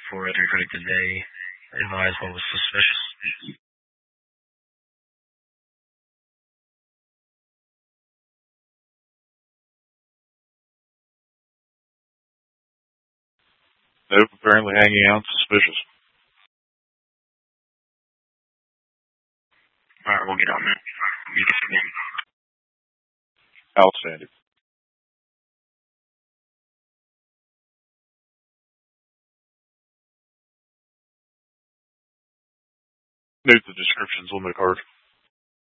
for it. Did they advise what was suspicious? Nope, apparently hanging out suspicious. Alright, we'll get on that. Outstanding. Note the descriptions on the card.